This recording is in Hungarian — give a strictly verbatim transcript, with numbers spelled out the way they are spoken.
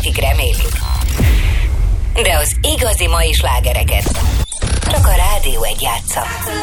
akik remélik. De az igazi mai slágereket csak a Rádió egy játsza.